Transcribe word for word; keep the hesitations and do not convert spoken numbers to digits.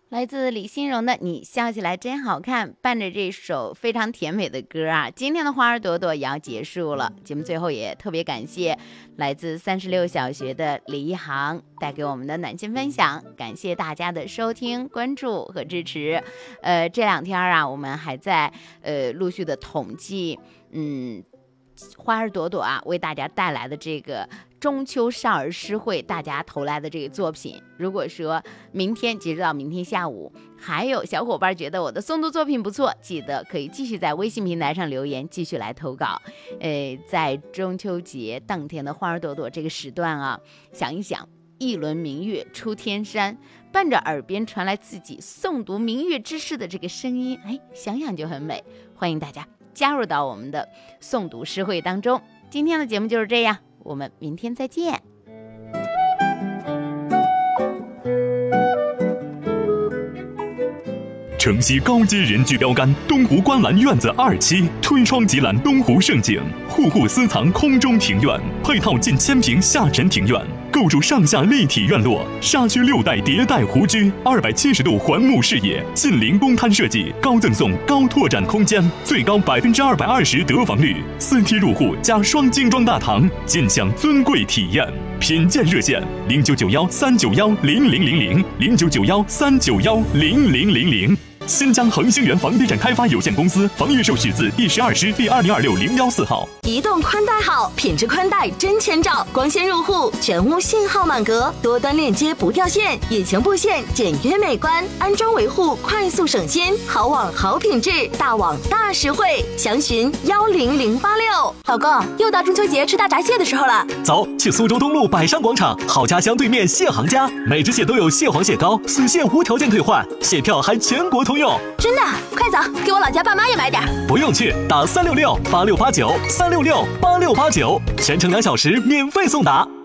来自李欣荣的《你笑起来真好看》，伴着这首非常甜美的歌啊，今天的花儿朵朵也要结束了。节目最后也特别感谢来自三十六小学的李一航带给我们的暖心分享，感谢大家的收听、关注和支持。呃，这两天啊，我们还在呃陆续的统计，嗯。花儿朵朵啊，为大家带来的这个中秋少儿诗会，大家投来的这个作品，如果说明天截止到明天下午，还有小伙伴觉得我的诵读作品不错，记得可以继续在微信平台上留言，继续来投稿。呃，在中秋节当天的花儿朵朵这个时段啊，想一想，一轮明月出天山，伴着耳边传来自己诵读明月之诗的这个声音，哎，想想就很美。欢迎大家加入到我们的诵读诗会当中。今天的节目就是这样，我们明天再见。 城西高阶人居标杆东湖观澜院子二期，推窗即览东湖胜景，户户私藏空中庭院，配套近千平下沉庭院，构筑上下立体院落，沙区六代迭代湖居，二百七十度环幕视野，近邻公摊设计，高赠送高拓展空间，最高百分之二百二十得房率，四梯入户加双精装大堂，尽享尊贵体验。品鉴热线零九九幺三九幺零零零零零九九幺三九幺零零零零。新疆恒星源房地产开发有限公司房预售许字第十二师第二零二六零幺四号。 移动宽带好，品质宽带真千兆，光纤入户，全屋信号满格，多端链接不掉线，隐形布线简约美观，安装维护快速省心，好网好品质，大网大实惠，详询幺零零八六。 老公，又到中秋节吃大闸蟹的时候了， 走，去苏州东路百商广场好家乡对面蟹行家，每只蟹都有蟹黄蟹膏，死蟹无条件退换，蟹票还全国通用。 真的？快走，给我老家爸妈也买点。 不用去，打三六六八六八九三六六八六八九，全程两小时免费送达。